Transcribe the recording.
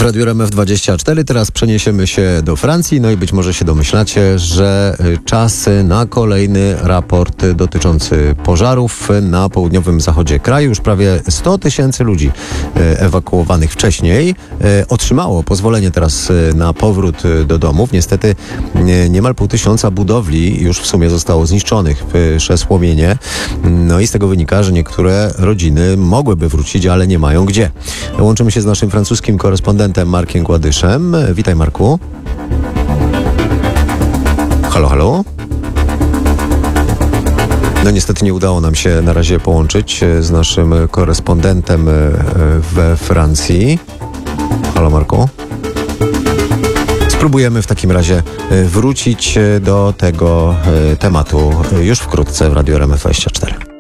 W Radiu RMF24 teraz przeniesiemy się do Francji, no i być może się domyślacie, że czas na kolejny raport dotyczący pożarów na południowym zachodzie kraju. Już prawie 100 tysięcy ludzi ewakuowanych wcześniej otrzymało pozwolenie teraz na powrót do domów. Niestety niemal 500 budowli już w sumie zostało zniszczonych przez płomienie. No i z tego wynika, że niektóre rodziny mogłyby wrócić, ale nie mają gdzie. Łączymy się z naszym francuskim korespondentem Markiem Gładyszem. Witaj, Marku. Halo, halo. No niestety nie udało nam się na razie połączyć z naszym korespondentem we Francji. Halo, Marku. Spróbujemy w takim razie wrócić do tego tematu już wkrótce w Radiu RMF24.